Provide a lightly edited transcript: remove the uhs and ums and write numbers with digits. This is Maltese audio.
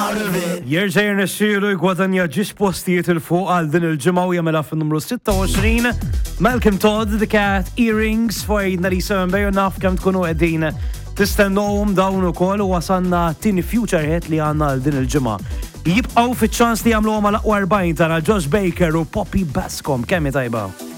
Jerġa' jirnexxielu jgwadanja ġiex postijiet il-fuq għal din il-ġimgħa u jagħmilha fin-numru 26. Malcolm Todd, The Cat, Earrings, for 97 naf kemm tkunu qegħdin tistennowhom dawn ukoll u wasanna tieni future hit li għandna għal din il-ġimgħa. Jibqgħu fiċ-ċans li jagħmluhom għal aqwa 40 tara Josh Baker u Poppy Bascom kemm tajba.